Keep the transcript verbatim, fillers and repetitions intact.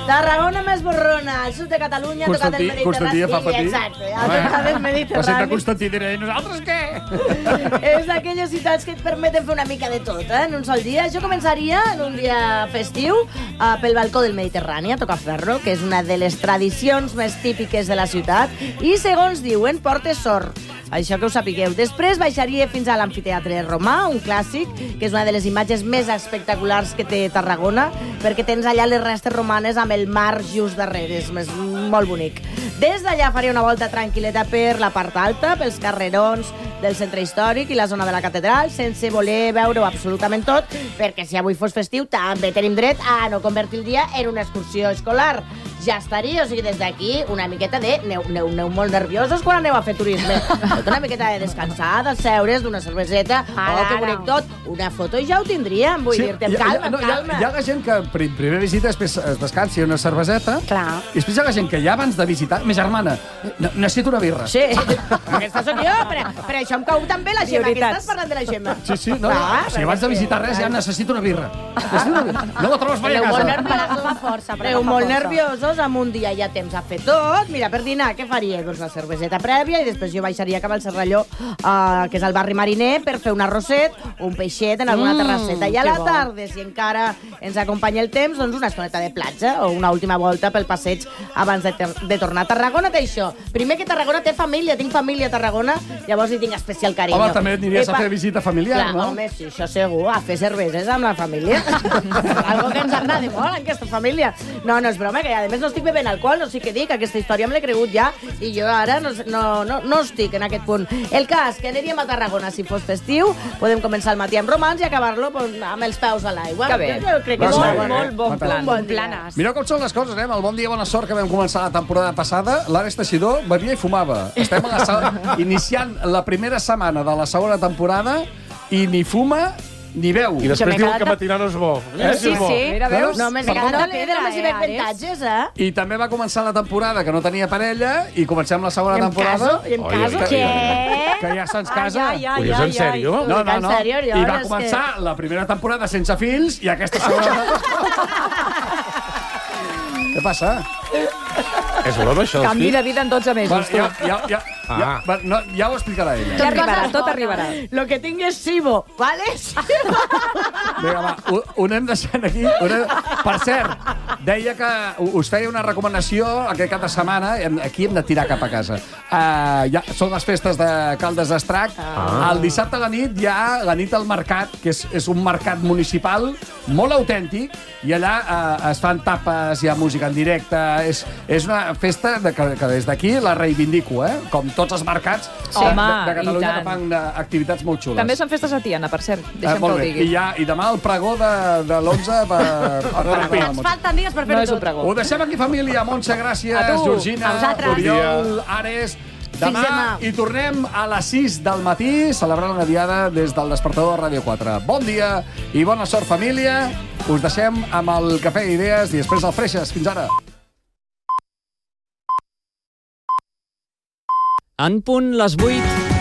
Tarragona més borrona, al sud de Catalunya, ha tocat el Mediterrani. Constantí fa patir. Exacte, ha tocat el Mediterrani. Va ser Constantí diré, nosaltres què? És d'aquelles ciutats que et permeten fer una mica de tot, eh, en un sol dia. Jo començaria en un dia festiu uh, pel balcó del Mediterrani, a tocar ferro, que és una de les tradicions més típiques de la ciutat, i segons diuen, portes sort. Això que ho sapigueu. Després baixaria fins a l'amfiteatre romà, un clàssic, que és una de les imatges més espectaculars que té Tarragona, perquè tens allà les restes romanes amb el mar just darrere. És molt bonic. Des d'allà faria una volta tranquil·leta per la part alta, pels carrerons del centre històric i la zona de la catedral, sense voler veure-ho absolutament tot, perquè si avui fos festiu també tenim dret a no convertir el dia en una excursió escolar. Ja estaria, o sigui, des d'aquí una miqueta de... Neu, neu, neu molt nerviosos quan aneu a fer turisme. Una miqueta de descansar, de seure's, d'una cerveseta, oh, que bonic tot. Una foto i ja ho tindríem, vull sí, dir-te, calma, no, calma. Hi ha, hi ha gent que primer visita, després es descansi una cerveseta, clar. I després hi ha gent que ja abans de visitar... Ma germana, necessito una birra. Sí, aquesta soc jo, per, per això em cau tan bé la Gemma, que estàs parlant de la Gemma. Sí, sí, no, clar, no. Si abans de visitar res ja necessito una birra. Una birra. No la trobes mai a casa. Esteu molt nerviosos, amb un dia ja temps a fer tot. Mira, per dinar, què faria? Doncs la cerveseta prèvia i després jo baixaria cap al Serralló, uh, que és el barri mariner, per fer un arrosset o un peixet en alguna mm, terrasseta. I a la tarda, si encara ens acompanya el temps, doncs una estoneta de platja o una última volta pel passeig abans de, de tornar. Tarragona té això. Primer que Tarragona té família, tinc família a Tarragona, llavors hi tinc especial carinyo. Home, també aniries Epa, a fer visita familiar, clar, no? Home, sí, això segur, a fer cerveses amb la família. Algo que ens agrada molt, en aquesta família. No, no és broma, que a més no estic bevent alcohol, no sé què dic, aquesta història me l'he cregut ja, i jo ara no, no, no, no estic en aquest punt. El cas, que aniríem a Tarragona si fos festiu, podem començar el matí amb romans i acabar-lo amb els peus a l'aigua. Que bé. Jo, jo crec que és molt, bon, molt bon plan. Bon Planes. Mireu com són les coses, eh? Amb el Bon Dia, Bona Sort que vam començar la temporada passada, l'Àlex Teixidor bevia i fumava. Estem a la sa... iniciant la primera setmana de la segona temporada i ni fuma ni veu. I després diuen que matinar no és bo. Eh? Sí, sí. Mira, veus? No, més encara només hi veig avantatges, eh? I també va començar la temporada que no tenia parella i comencem la segona temporada. I em caso? Què? Que ja se'ns casa. Ai, ai, Ui, és en sèrio? No, no, no. I va és començar la primera temporada sense fills i aquesta segona... Què passa? És broma, això? Canvi de vida en dotze mesos, tu. Ja, ja, ja, Ah. ja, va, no, ja ho explicarà ella. Tot arribarà, tot arribarà. Lo que tinc és Sibo, ¿vale? Vinga, va, ho, ho anem deixant aquí. Ho anem... Per cert, deia que us feia una recomanació aquest cap de setmana. Aquí hem de tirar cap a casa. Uh, ja, són les festes de Caldes d'Estrac. Ah. El dissabte a la nit hi ha la nit al mercat, que és, és un mercat municipal molt autèntic, i allà uh, es fan tapes, hi ha música en directe. És, és una festa de, que, que des d'aquí la reivindico, eh? Com tots els mercats sí. de, Home, de, de Catalunya que fan uh, activitats molt xules. També són festes a Tiana, per cert. Deixa'm Uh, molt que ho bé. digui. I, ja, I demà el pregó de, de l'onze per... per Ens falten dies per fer-ho No és un tot. pregó. Ho deixem aquí, família. Montse, gràcies. A tu. Georgina, A vosaltres. Oriol, Ares. Demà hi tornem a les sis del matí, celebrant una diada des del despertador de Ràdio quatre. Bon dia i bona sort, família. Us deixem amb el Cafè Idees i després el Freixes. Fins ara. En punt les vuit.